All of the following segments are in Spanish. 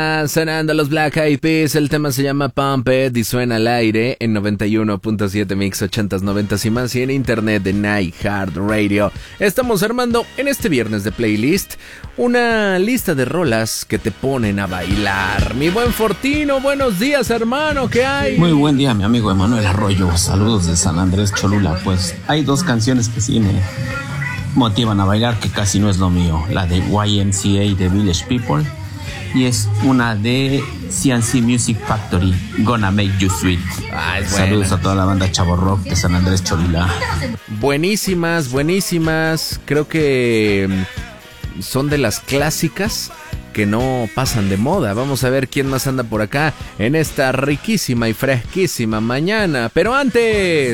Sonando los Black Eyed Peas, el tema se llama Pump It y suena al aire en 91.7 Mix 80s, 90s y más y en internet de Night Hard Radio. Estamos armando en este viernes de playlist una lista de rolas que te ponen a bailar. Mi buen Fortino, buenos días hermano, ¿qué hay? Muy buen día mi amigo Emanuel Arroyo, saludos de San Andrés Cholula. Pues hay dos canciones que sí me motivan a bailar, que casi no es lo mío. La de YMCA de Village People y es una de CNC Music Factory, Gonna Make You Sweet. Saludos a toda la banda Chavo Rock de San Andrés Cholula. Buenísimas, buenísimas. Creo que son de las clásicas que no pasan de moda. Vamos a ver quién más anda por acá en esta riquísima y fresquísima mañana. Pero antes...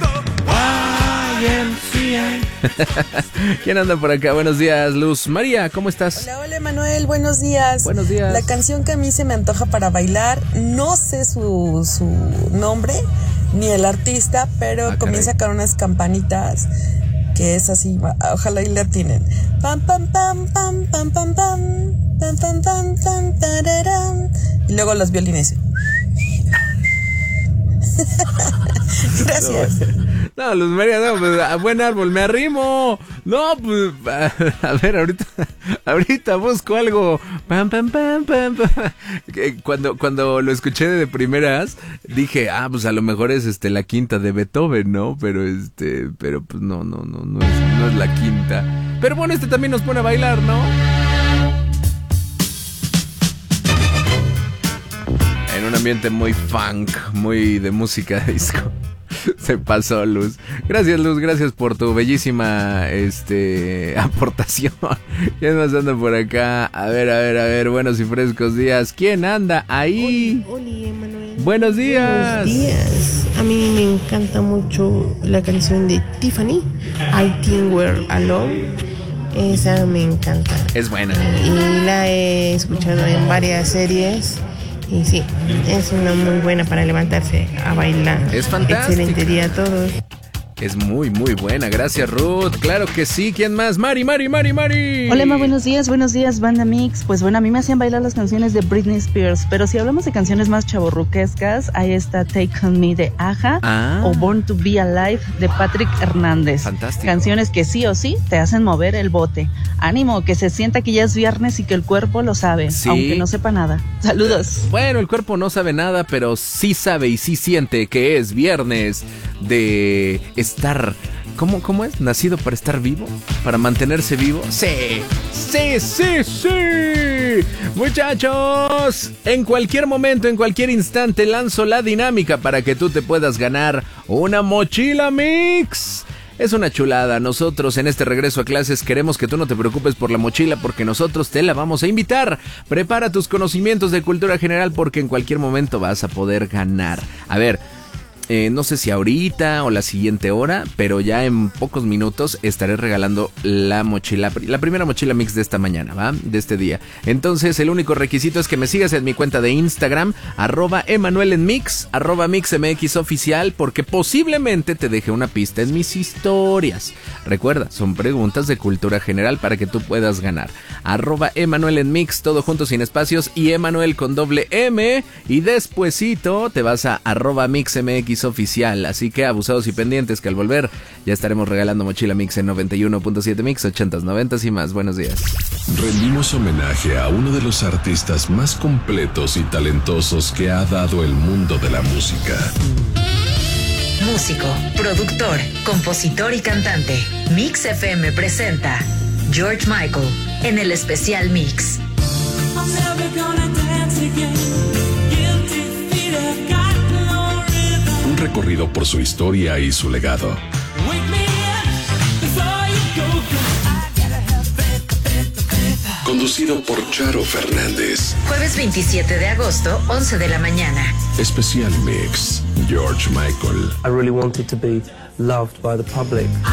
¿Quién anda por acá? Buenos días, Luz María, ¿cómo estás? Hola, hola, Manuel, buenos días. Buenos días. La canción que a mí se me antoja para bailar, no sé su nombre, ni el artista, pero comienza con unas campanitas, que es así, ojalá y la tienen. Pam, pam, pam, pam, pam, pam, pam, pam, pam, pam, pam, tararán. Y luego los violines. Gracias. No, Luz María, no, pues a buen árbol, me arrimo. No, pues, a ver, ahorita busco algo. Pam, pam, pam, pam, pam. Cuando lo escuché de primeras, dije, pues a lo mejor es la quinta de Beethoven, ¿no? Pero pues no es la quinta. Pero bueno, también nos pone a bailar, ¿no? En un ambiente muy funk, muy de música disco. Se pasó, Luz. Gracias, Luz, gracias por tu bellísima aportación. ¿Quién más anda por acá? A ver, buenos y frescos días. ¿Quién anda ahí? Hola, Emanuel. Buenos días. Buenos días. A mí me encanta mucho la canción de Tiffany, I Think We're Alone. Esa me encanta. Es buena. Y la he escuchado en varias series. Y sí, es una muy buena para levantarse a bailar. Es fantástica. Excelente día a todos. Es muy, muy buena. Gracias, Ruth. Claro que sí. ¿Quién más? Mari. Hola, Emma. Buenos días, banda Mix. Pues bueno, a mí me hacían bailar las canciones de Britney Spears. Pero si hablamos de canciones más chavorruquescas, ahí está Take On Me de Aja o Born to Be Alive de Patrick Hernández. Fantástico. Canciones que sí o sí te hacen mover el bote. Ánimo, que se sienta que ya es viernes y que el cuerpo lo sabe, sí, aunque no sepa nada. Saludos. Bueno, el cuerpo no sabe nada, pero sí sabe y sí siente que es viernes de estar... ¿Cómo es? ¿Nacido para estar vivo? ¿Para mantenerse vivo? ¡Sí! Muchachos, en cualquier momento, en cualquier instante, lanzo la dinámica para que tú te puedas ganar una mochila Mix. Es una chulada. Nosotros en este regreso a clases queremos que tú no te preocupes por la mochila porque nosotros te la vamos a invitar. Prepara tus conocimientos de cultura general porque en cualquier momento vas a poder ganar. A ver, no sé si ahorita o la siguiente hora, pero ya en pocos minutos estaré regalando la mochila, la primera mochila Mix de esta mañana, ¿va? De este día. Entonces el único requisito es que me sigas en mi cuenta de Instagram, @EmanuelenMix, @MixMXOficial, porque posiblemente te deje una pista en mis historias. Recuerda, son preguntas de cultura general para que tú puedas ganar. @EmanuelenMix, todo junto sin espacios, y Emanuel con doble M, y despuesito te vas a @MixMX oficial, así que abusados y pendientes que al volver ya estaremos regalando mochila Mix en 91.7 Mix, 80s, 90s y más. Buenos días. Rendimos homenaje a uno de los artistas más completos y talentosos que ha dado el mundo de la música. Músico, productor, compositor y cantante. Mix FM presenta George Michael en el especial Mix. Un recorrido por su historia y su legado. Conducido por Charo Fernández. Jueves 27 de agosto, 11 de la mañana. Especial Mix, George Michael. I really wanted to be loved by the public.